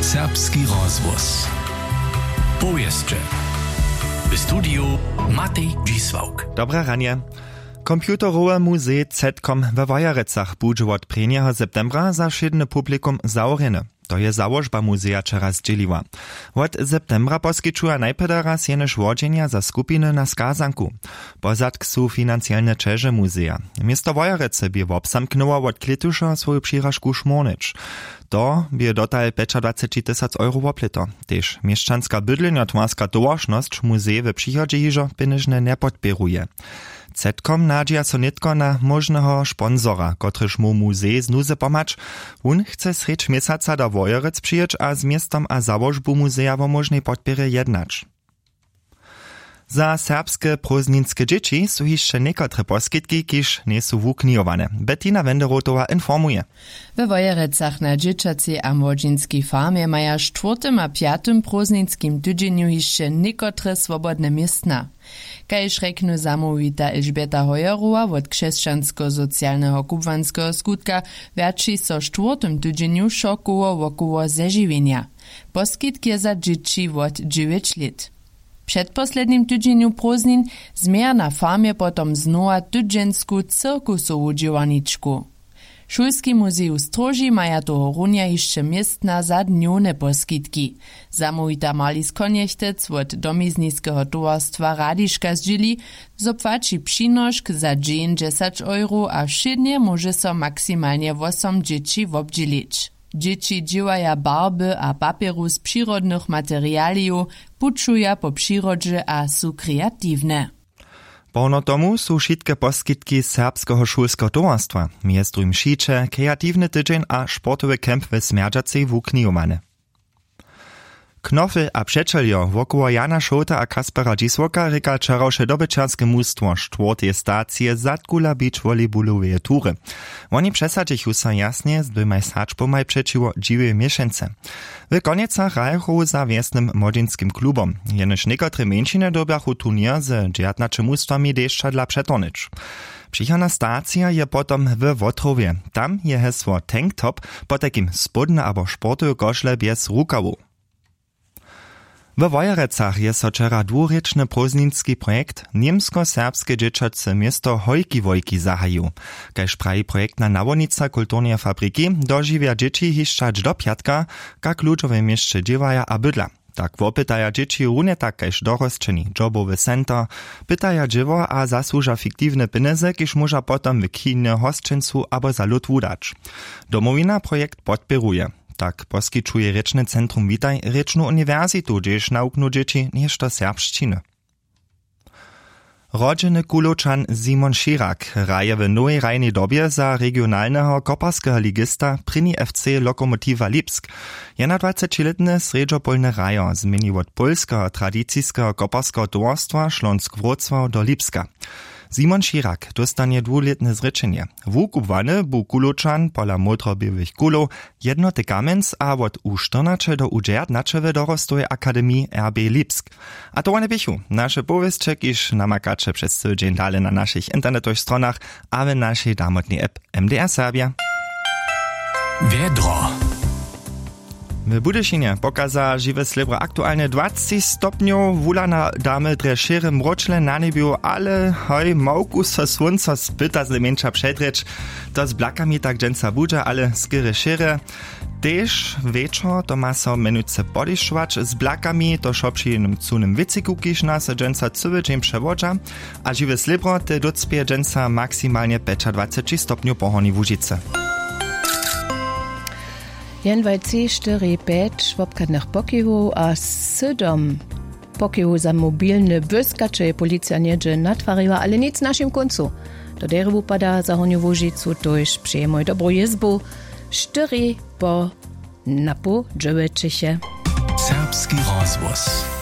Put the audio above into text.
Serbski rozhłos. Powieszcze. W studiu Matej Dzisłauk. Dobra ranie. Komputerowe muzej Zetkom we Wojerecach budże od 1. septembra za wszedne publikum zaurjene. To je założba muzeja teraz dzieliła. Od septembra poskyčuje najpierw raz jenež wodzenia za skupiny na skazanku. Pozadk są finansjalne czerze muzeja. Miasto Wojerece by obsamknęło od kletusza swoją przyrażku szmornicz. To by dotal 25 000 euro wopleto. Tež mieszczanska bydlenotwarska towarszność muzeje w przychodzie hižo pieniężne nie podpieruje. Zetkom nadzieja so nitko na możnego sponsora, kotryż mu muzej znuze pomacz. On chce srecz miesaca do Wojerec przyjeć, a z miastom a założbu muzeja o możnej podpierze jednacz. Za serbskie prózdninske dzieci są jeszcze niekotre poskitki, kiż nie są wukniowane. Bettina Wenderotowa informuje. We Wojerecach na dzieciacej a młodzieńskiej farmie maja 4. a 5. prózdninskim tydzieniu jeszcze niekotre swobodne miestna. Kajż reknu zamówita Elżbieta Hojerowa od Krzeszczansko-Socjalnego Kubwanskiego skutka wierci so 4. tydzieniu szokowo wokoło zeżywienia. Poskitki za dzieci od 9 lat. W przedposlednim tydzieniu prózdnin zmier na farmie potom znowa tydziensku cyrkusową działaniczku. Szulski muzej Stroži maja toho runia jeszcze miestna za dniowne poskitki. Zamówita Marlis Koniechtec od domizniskiego towarstwa Radiška zdźili, zopłaci przynoszk za dzień 10 euro, a wszednie może so maksymalnie 8 dzieci wobdzielić. Dzieci dziewaja barby a papieru z przyrodnych materialiów, puczuja po przyrodzie a są kreatywne. Porno tomu są wszystkie poskitki serbskiego szulskiego towarstwa. Miestru im šiče, kreatywny tydzień a sportowy kemp w Smerdżacej wukniowane. Knofel a przeczeljo wokoło Jana Šota a Kaspera Dzisłaka reka czarowsze dobyczarskie mustwo 4. stacje zadkula beach volejbolowe tury. Oni przesadzichu sa jasnie z dwoma saczpomaj przeciwo dziwie mieszance. W koniecach rajachu za wiesnym młodzieńskim klubom. Jenoż niekotre mniejszine dobiachu turnier z 19 mustwami deszcza dla przetonycz. Przyjechana stacja je potom w Wotrowie. Tam je hesło Tank Top po takim spodne abo sportowe koszle bez rukawu. W Wojerecach je so wczera dwurečny prózdninski projekt Niemsko-serbskie dzieciace miasto Hojki-Wojki zahajił. Kaž praji projektna nawodnica kulturnej fabryki dożywia dzieci hiszczać do piatka, jak kluczowe mieście dziewaja a bydla. Tak wopytaja dzieci runie tak kaž dorosčeni jobowy center, pytaja dziewo a zasłuża fiktywne pieniądze, kiż może potem w kinie hostčencu abo za lud wudać. Domowina projekt podpieruje. Tak poskyčuje Rečne centrum Witaj Rečnu uniwersytu, gdzież nauknu dzieci jeszcze serbszczyny. Rodziny Kuločan Simon Širak raje w nowej rajnej dobie za regionalnego koparskiego ligista Prini FC Lokomotiva Lipsk. Je na 20-letny sredżopolny rajo zmienił od polskiego tradycyjskiego koparskiego towarstwa Śląsk-Wrocław do Lipska. Simon Širak dostanie dwuletne zrečenie. Wukubwany bu Kuločan pola modrobiewych kulów jednoty kamenc a od U14 do U19 w dorostowej Akademii RB Lipsk. A to one bychu. Nasze powieście kiż namakacze przez cały dzień dalej na naszych internetowych stronach, a w naszej damotnej app MDR Serbia. Wiedro. W Budyšinie pokaza žiwe slebra aktualne 20 stopniów, wulana damy dre šere mročle na nebiu, ale hoj, małku so słonca spyta z lemeńcza przedrecz, to z blakami tak dżęca budża, ale skiery šere. Tež večer to ma so menuce podišvač z blakami, to šo przy jednym cunym wyciku kišna se dżęca cywy dzień przewodza, a žiwe slebro te docpie dżęca maksymalnie 25 stopniów pohorni w Łužice. Jenvaj C4-5 w obkadnych pokiwu a 7 pokiwu za mobilne wyskacze je policja niedzie natwariła, ale nic w naszym końcu. Do derewu pada za honiu w Łužicu, to już przyjemoj dobrą jezbu. 4 po napu dziewiczysie. Serbski rozhłos.